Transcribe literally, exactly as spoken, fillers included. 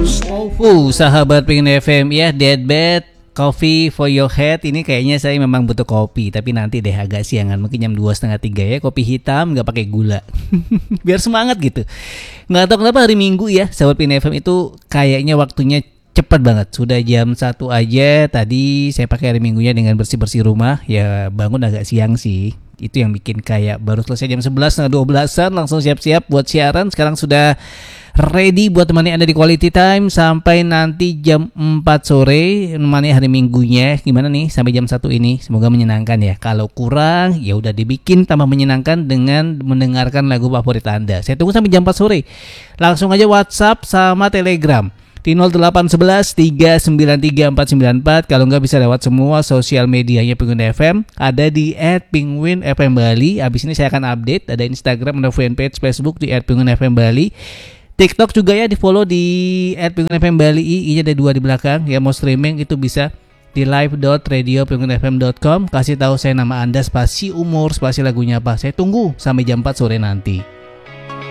Oh, sahabat Pengen F M ya, Deadbed Coffee for your head. Ini kayaknya saya memang butuh kopi, tapi nanti deh agak siangan, mungkin jam dua setengah tiga ya. Kopi hitam nggak pakai gula, biar semangat gitu. Nggak tahu kenapa hari Minggu ya, sahabat Pengen F M itu kayaknya waktunya cepat banget. Sudah jam satu aja. Tadi saya pakai hari Minggunya dengan bersih-bersih rumah. Ya bangun agak siang sih. Itu yang bikin kayak baru selesai jam sebelas, setengah dua belasan langsung siap-siap buat siaran. Sekarang sudah ready buat temani Anda di Quality Time sampai nanti jam empat sore. Temani hari Minggunya gimana nih sampai jam satu ini? Semoga menyenangkan ya. Kalau kurang ya udah dibikin tambah menyenangkan dengan mendengarkan lagu favorit Anda. Saya tunggu sampai jam empat sore. Langsung aja WhatsApp sama Telegram di nol delapan satu satu tiga sembilan tiga empat sembilan empat. Kalau nggak bisa lewat semua sosial medianya Penguin F M, ada di et penguin f m bali. Abis ini saya akan update, ada Instagram, ada fanpage Facebook di et penguin f m bali. TikTok juga ya, di follow di et penguin f m bali. I-nya ada dua di belakang ya. Mau streaming itu bisa di live dot radio penguin f m dot com. Kasih tahu saya nama Anda, spasi umur, spasi lagunya apa. Saya tunggu sampai jam empat sore nanti.